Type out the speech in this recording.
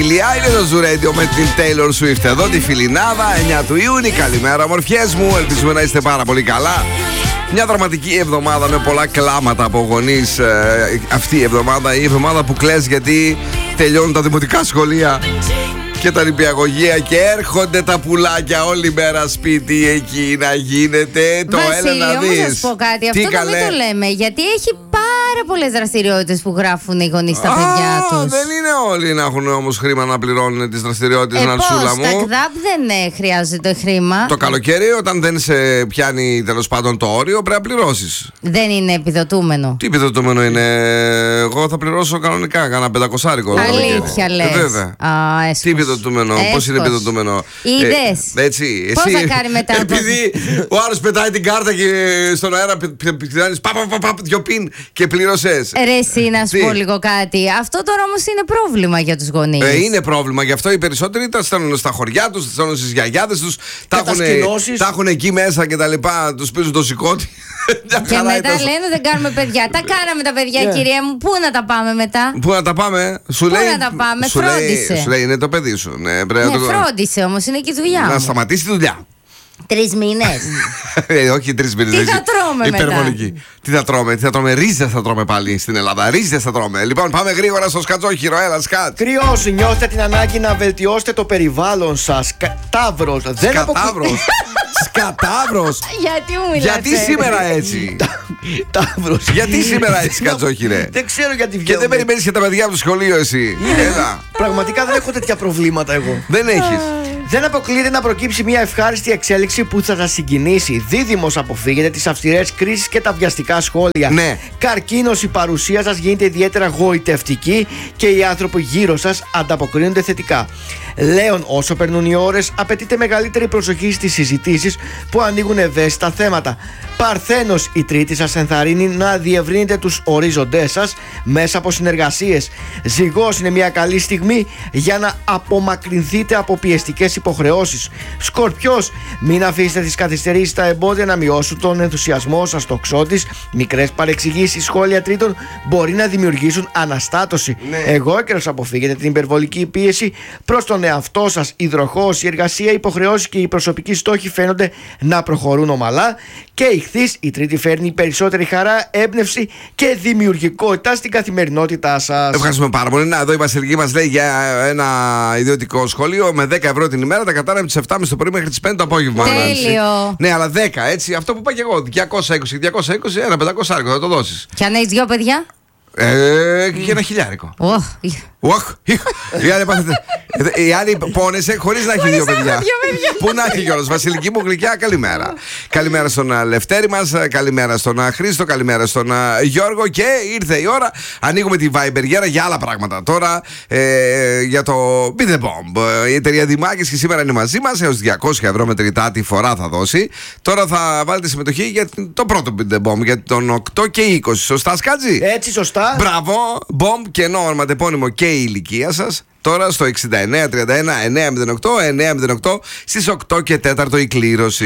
φιλία. Είναι το Ζουρέντιο με την Taylor Swift εδώ, τη Φιλινάδα, 9 του Ιούνιου. Καλημέρα, ομορφιές μου. Ελπίζουμε να είστε πάρα πολύ καλά. Μια δραματική εβδομάδα με πολλά κλάματα από γονείς. Αυτή η εβδομάδα που κλαις γιατί τελειώνουν τα δημοτικά σχολεία και τα νηπιαγωγεία και έρχονται τα πουλάκια όλη μέρα σπίτι εκεί να γίνεται. Το έλα να δεις. Να σας πω κάτι, αυτό να μην το λέμε, γιατί έχει πάρα πολλές δραστηριότητες που γράφουν οι γονείς στα παιδιά τους. Δεν είναι όλοι να έχουν όμως χρήμα να πληρώνουν τις δραστηριότητες, Ναρσούλα μου. Τα ΚΔΑΠ δεν χρειάζεται χρήμα. Το καλοκαίρι, όταν δεν σε πιάνει τέλος πάντων το όριο, πρέπει να πληρώσεις. Δεν είναι επιδοτούμενο. Τι επιδοτούμενο είναι? Εγώ θα πληρώσω κανονικά, κάνα 500άρικο. Αλήθεια λες? Βέβαια. Τι επιδοτούμενο, πώς είναι επιδοτούμενο? Είδες. Έτσι. Πώς θα κάνει μετά? Επειδή ο άλλος πετάει την κάρτα και στον αέρα πηδάνεις δυο πιν και πλήρωσες. Ρε εσύ, να σου πω λίγο κάτι. Αυτό τώρα όμως είναι πρόβλημα για τους γονείς. Είναι πρόβλημα, γι' αυτό οι περισσότεροι τα στέλνουν στα χωριά τους, τα στέλνουν στις γιαγιάδες τους, τα έχουν εκεί μέσα και τα λοιπά, τους πίζουν το σηκώτη. Και μετά λένε δεν κάνουμε παιδιά. Τα κάναμε τα παιδιά, κυρία μου. Πού να τα πάμε μετά? Πού να τα πάμε? Πού να τα πάμε? Φρόντισε. Σου λέει είναι το παιδί σου. Ναι, φρόντισε όμως, είναι και η δουλειά. Να σταματήσει τη δουλειά. 3 μήνες. Όχι 3 μήνες. Τι θα τρώμε υπερβολική. μετά? Τι θα τρώμε? Ρίζες θα τρώμε πάλι στην Ελλάδα. Ρίζες θα τρώμε. Λοιπόν, πάμε γρήγορα στο σκατζόχυρο. Έλα, σκατ. Κρυός, νιώστε την ανάγκη να βελτιώσετε το περιβάλλον σας. Ταύρος. Σκατάβρος. Γιατί σήμερα έτσι? Ταύρος. Γιατί σήμερα έτσι, σκατζόχυρε? Δεν ξέρω γιατί βγαίνω. Και δεν περιμένεις και τα παιδιά από το σχολείο εσύ? Πραγματικά δεν έχω τέτοια προβλήματα εγώ. Δεν έχεις. Δεν αποκλείεται να προκύψει μια ευχάριστη εξέλιξη που θα σας συγκινήσει. Δίδυμος, αποφύγετε τις αυστηρές κρίσεις και τα βιαστικά σχόλια. Ναι. Καρκίνος, η παρουσία σας γίνεται ιδιαίτερα γοητευτική και οι άνθρωποι γύρω σας ανταποκρίνονται θετικά. Λέων, όσο περνούν οι ώρες, απαιτείται μεγαλύτερη προσοχή στις συζητήσεις που ανοίγουν ευαίσθητα θέματα. Παρθένος, η τρίτη σας ενθαρρύνει να διευρύνετε τους ορίζοντές σας μέσα από συνεργασίες. Ζυγός, είναι μια καλή στιγμή για να απομακρυνθείτε από πιεστικές υποχρεώσεις. Σκορπιός, μην αφήσετε τις καθυστερήσεις στα εμπόδια να μειώσουν τον ενθουσιασμό σας. Τοξότης, μικρές παρεξηγήσεις, σχόλια τρίτων μπορεί να δημιουργήσουν αναστάτωση. Εγώκερος, αποφύγετε την υπερβολική πίεση προς τον εαυτό σας. Υδροχόος, η εργασία, οι υποχρεώσεις και οι προσωπικοί στόχοι φαίνονται να προχωρούν ομαλά. Και Ιχθύς, η τρίτη φέρνει περισσότερη χαρά, έμπνευση και δημιουργικότητα στην καθημερινότητά σας. Ευχαριστούμε πάρα πολύ. Να, εδώ η Βασιλική μας λέει για ένα ιδιωτικό σχολείο με 10 ευρώ την ημέρα. Τα κατάλαβε τις 7.30 το πρωί μέχρι τις 5 το απόγευμα. Τέλειο. Ναι, αλλά 10 έτσι. Αυτό που είπα και εγώ. 220, ένα 500 θα το δώσεις. Και αν έχεις 2 παιδιά? Και ένα χιλιάρικο. Η άλλη πόνεσε χωρίς να έχει 2 παιδιά. Πού να έχει κιόλας? Βασιλική μου γλυκιά, καλημέρα. Καλημέρα στον Λευτέρη μας, καλημέρα στον Χρήστο, καλημέρα στον Γιώργο. Και ήρθε η ώρα. Ανοίγουμε τη Viber για άλλα πράγματα. Τώρα για το Be The Bomb. Η εταιρεία Δημάκης και σήμερα είναι μαζί μας. Έως 200 ευρώ μετρητά τη φορά θα δώσει. Τώρα θα βάλετε συμμετοχή για το πρώτο Be The Bomb, για τον 8 και 20. Σωστά, Σκάτζη? Έτσι, σωστά. Μπράβο, Bomb και ενώ ονοματεπώνυμο και η ηλικία σας. Τώρα στο 69 31 908 908 στις 8 και 4 η κλήρωση.